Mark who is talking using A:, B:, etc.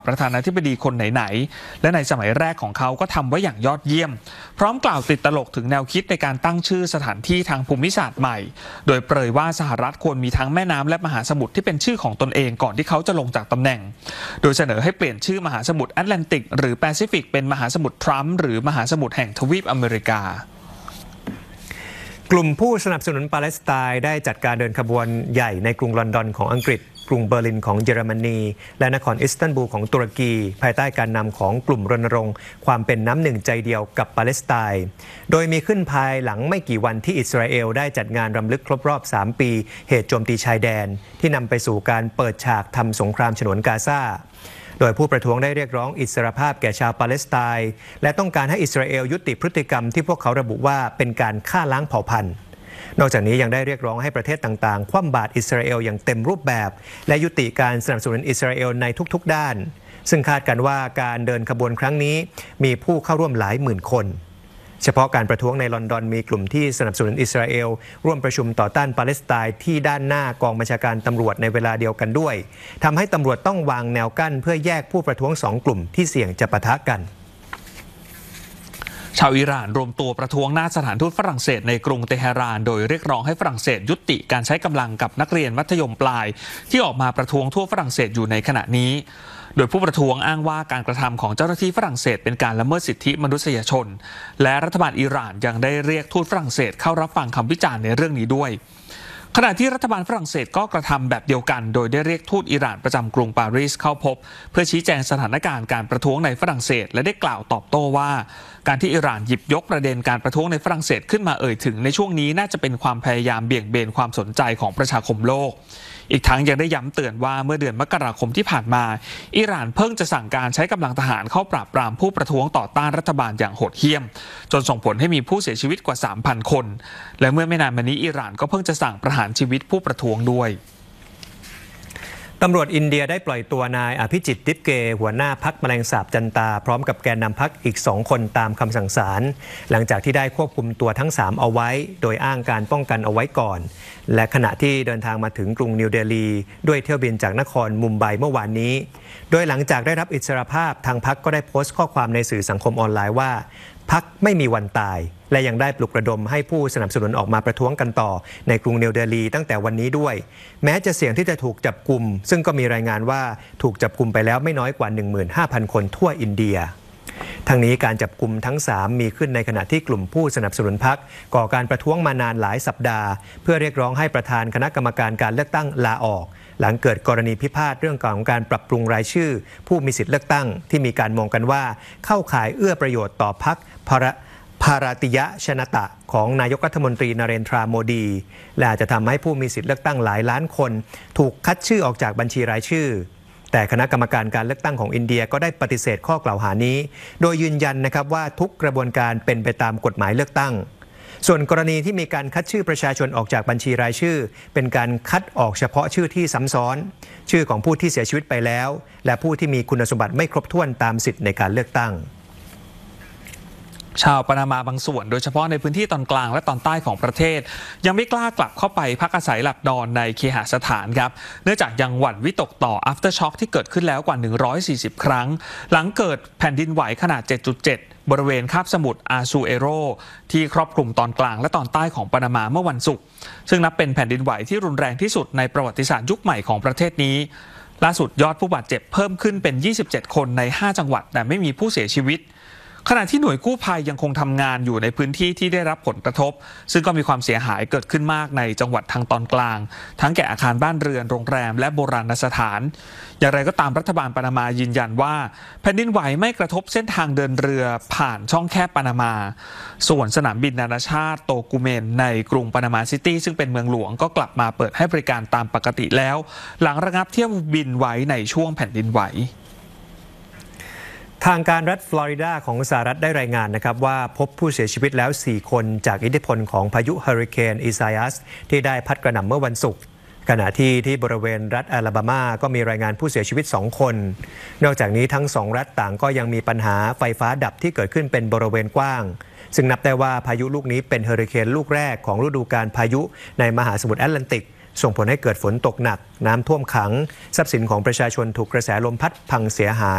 A: ประธานาธิบดีคนไหนๆและในสมัยแรกของเขาก็ทำไว้อย่างยอดเยี่ยมพร้อมกล่าวติดตลกถึงแนวคิดในการตั้งชื่อสถานที่ทางภูมิศาสตร์ใหม่โดยเปรยว่าสหรัฐควรมีทั้งแม่น้ำและมหาสมุทรที่เป็นชื่อของตนเองก่อนที่เขาจะลงจากตำแหน่งโดยเสนอให้เปลี่ยนชื่อมหาสมุทรแอตแลนติกหรือแปซิฟิกเป็นมหาสมุทรทรัมป์หรือมหาสมุทรแห่งทวีปอเมริกาก
B: ลุ่มผู้สนับสนุนปาเลสไตน์ได้จัดการเดินขบวนใหญ่ในกรุงลอนดอนของอังกฤษกรุงเบอร์ลินของเยอรมนีและนครอิสตันบูลของตุรกีภายใต้การนำของกลุ่มรณรงค์ความเป็นน้ำหนึ่งใจเดียวกับปาเลสไตน์โดยมีขึ้นภายหลังไม่กี่วันที่อิสราเอลได้จัดงานรำลึกครบรอบ 3 ปีเหตุโจมตีชายแดนที่นำไปสู่การเปิดฉากทำสงครามฉนวนกาซาโดยผู้ประท้วงได้เรียกร้องอิสรภาพแก่ชาวปาเลสไตน์และต้องการให้อิสราเอลยุติพฤติกรรมที่พวกเขาระบุว่าเป็นการฆ่าล้างเผ่าพันธุ์นอกจากนี้ยังได้เรียกร้องให้ประเทศต่างๆคว่ำบาตรอิสราเอลอย่างเต็มรูปแบบและยุติการสนับสนุนอิสราเอลในทุกๆด้านซึ่งคาดกันว่าการเดินขบวนครั้งนี้มีผู้เข้าร่วมหลายหมื่นคนเฉพาะการประท้วงในลอนดอนมีกลุ่มที่สนับสนุนอิสราเอลร่วมประชุมต่อต้านปาเลสไตน์ที่ด้านหน้ากองบัญชาการตำรวจในเวลาเดียวกันด้วยทำให้ตำรวจต้องวางแนวกั้นเพื่อแยกผู้ประท้วง2 กลุ่มที่เสี่ยงจะปะทะกัน
A: ชาวอิหร่านรวมตัวประท้วงหน้าสถานทูตฝรั่งเศสในกรุงเตหะรานโดยเรียกร้องให้ฝรั่งเศสยุติการใช้กำลังกับนักเรียนมัธยมปลายที่ออกมาประท้วงทั่วฝรั่งเศสอยู่ในขณะนี้โดยผู้ประท้วงอ้างว่าการกระทำของเจ้าหน้าที่ฝรั่งเศสเป็นการละเมิดสิทธิมนุษยชนและรัฐบาลอิหร่านยังได้เรียกทูตฝรั่งเศสเข้ารับฟังคำวิจารณ์ในเรื่องนี้ด้วยขณะที่รัฐบาลฝรั่งเศสก็กระทำแบบเดียวกันโดยได้เรียกทูตอิหร่านประจำกรุงปารีสเข้าพบเพื่อชี้แจงสถานการณ์การประท้วงในฝรั่งเศสและได้กล่าวตอบโต้ว่าการที่อิหร่านหยิบยกประเด็นการประท้วงในฝรั่งเศสขึ้นมาเอ่ยถึงในช่วงนี้น่าจะเป็นความพยายามเบี่ยงเบนความสนใจของประชาคมโลกอีกทั้งยังได้ย้ำเตือนว่าเมื่อเดือนมกราคมที่ผ่านมาอิหร่านเพิ่งจะสั่งการใช้กำลังทหารเข้าปราบปรามผู้ประท้วงต่อต้านรัฐบาลอย่างโหดเหี้ยมจนส่งผลให้มีผู้เสียชีวิตกว่า 3,000 คนและเมื่อไม่นานมานี้อิหร่านก็เพิ่งจะสั่งประหารชีวิตผู้ประท้วงด้วย
B: ตำรวจอินเดียได้ปล่อยตัวนายอภิจิตติปเกหัวหน้าพรรคแมลงสาบจันตาพร้อมกับแกนนำพรรคอีก2 คนตามคำสั่งศาลหลังจากที่ได้ควบคุมตัวทั้ง3เอาไว้โดยอ้างการป้องกันเอาไว้ก่อนและขณะที่เดินทางมาถึงกรุงนิวเดลีด้วยเที่ยวบินจากนครมุมไบเมื่อวานนี้โดยหลังจากได้รับอิสรภาพทางพรรคก็ได้โพสต์ข้อความในสื่อสังคมออนไลน์ว่าพรรคไม่มีวันตายและยังได้ปลุกระดมให้ผู้สนับสนุนออกมาประท้วงกันต่อในกรุงนิวเดลีตั้งแต่วันนี้ด้วยแม้จะเสี่ยงที่จะถูกจับกุมซึ่งก็มีรายงานว่าถูกจับกุมไปแล้วไม่น้อยกว่า 15,000 คนทั่วอินเดียทั้งนี้การจับกุมทั้ง3มีขึ้นในขณะที่กลุ่มผู้สนับสนุนพรรคก่อการประท้วงมานานหลายสัปดาห์เพื่อเรียกร้องให้ประธานคณะกรรมการการเลือกตั้งลาออกหลังเกิดกรณีพิพาทเรื่องของการปรับปรุงรายชื่อผู้มีสิทธิเลือกตั้งที่มีการมองกันว่าเข้าข่ายเอื้อประโยชน์ต่อพรรคภารติยะชนตะของนายกรัฐมนตรีนเรนทราโมดีและอาจจะทำให้ผู้มีสิทธิเลือกตั้งหลายล้านคนถูกคัดชื่อออกจากบัญชีรายชื่อแต่คณะกรรมการการเลือกตั้งของอินเดียก็ได้ปฏิเสธข้อกล่าวหานี้โดยยืนยันนะครับว่าทุกกระบวนการเป็นไปตามกฎหมายเลือกตั้งส่วนกรณีที่มีการคัดชื่อประชาชนออกจากบัญชีรายชื่อเป็นการคัดออกเฉพาะชื่อที่ซ้ำซ้อนชื่อของผู้ที่เสียชีวิตไปแล้วและผู้ที่มีคุณสมบัติไม่ครบถ้วนตามสิทธิในการเลือกตั้ง
A: ชาวปานามาบางส่วนโดยเฉพาะในพื้นที่ตอนกลางและตอนใต้ของประเทศยังไม่กล้ากลับเข้าไปพักอาศัยหลับนอนในเคหสถานครับเนื่องจากยังหวั่นวิตกต่อ after shock ที่เกิดขึ้นแล้วกว่า140 ครั้งหลังเกิดแผ่นดินไหวขนาด 7.7 บริเวณคาบสมุทรอาซูเอโรที่ครอบคลุมตอนกลางและตอนใต้ของปานามาเมื่อวันศุกร์ซึ่งนับเป็นแผ่นดินไหวที่รุนแรงที่สุดในประวัติศาสตร์ยุคใหม่ของประเทศนี้ล่าสุดยอดผู้บาดเจ็บเพิ่มขึ้นเป็น27 คนใน5 จังหวัดแต่ไม่มีผู้เสียชีวิตขณะที่หน่วยกู้ภัยยังคงทำงานอยู่ในพื้นที่ที่ได้รับผลกระทบซึ่งก็มีความเสียหายเกิดขึ้นมากในจังหวัดทางตอนกลางทั้งแก่อาคารบ้านเรือนโรงแรมและโบราณสถานอย่างไรก็ตามรัฐบาลปานามายืนยันว่าแผ่นดินไหวไม่กระทบเส้นทางเดินเรือผ่านช่องแคบปานามาส่วนสนามบินนานาชาติโตกูเมนในกรุงปานามาซิตี้ซึ่งเป็นเมืองหลวงก็กลับมาเปิดให้บริการตามปกติแล้วหลังระงับเที่ยวบินไว้ในช่วงแผ่นดินไหว
B: ทางการรัฐฟลอริดาของสหรัฐได้รายงานนะครับว่าพบผู้เสียชีวิตแล้ว4 คนจากอิทธิพลของพายุเฮอริเคนอิซายาสที่ได้พัดกระหน่ำเมื่อวันศุกร์ขณะที่บริเวณรัฐอลาบามาก็มีรายงานผู้เสียชีวิต2 คนนอกจากนี้ทั้ง2 รัฐต่างก็ยังมีปัญหาไฟฟ้าดับที่เกิดขึ้นเป็นบริเวณกว้างซึ่งนับได้ว่าพายุลูกนี้เป็นเฮอริเคนลูกแรกของฤดูกาลพายุในมหาสมุทรแอตแลนติกส่งผลให้เกิดฝนตกหนักน้ำท่วมขังทรัพย์สินของประชาชนถูกกระแสลมพัดพังเสียหาย